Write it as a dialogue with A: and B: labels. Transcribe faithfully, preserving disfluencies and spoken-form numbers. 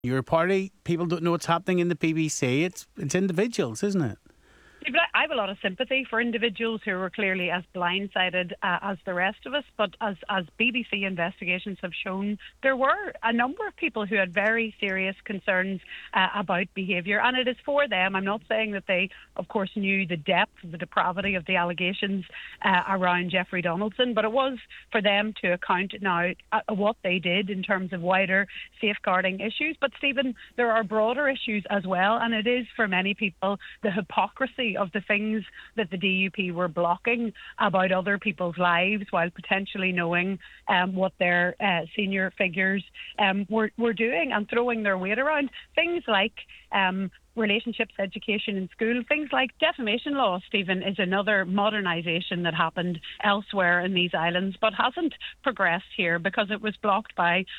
A: Your party, people don't know what's happening in the P B C. It's it's individuals, isn't it?
B: But I have a lot of sympathy for individuals who were clearly as blindsided uh, as the rest of us. But as, as B B C investigations have shown, there were a number of people who had very serious concerns uh, about behaviour. And it is for them. I'm not saying that they, of course, knew the depth, the depravity of the allegations uh, around Jeffrey Donaldson. But it was for them to account now uh, what they did in terms of wider safeguarding issues. But, Stephen, there are broader issues as well. And it is for many people the hypocrisy of the things that the D U P were blocking about other people's lives while potentially knowing um, what their uh, senior figures um, were, were doing and throwing their weight around. Things like um, relationships education in school, things like defamation law, Stephen, is another modernisation that happened elsewhere in these islands but hasn't progressed here because it was blocked by